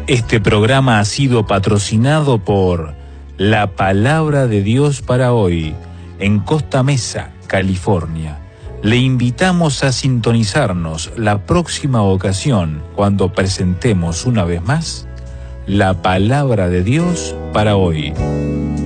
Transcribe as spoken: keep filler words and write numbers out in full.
Este programa ha sido patrocinado por La Palabra de Dios para Hoy, en Costa Mesa, California. Le invitamos a sintonizarnos la próxima ocasión cuando presentemos una vez más La Palabra de Dios para Hoy.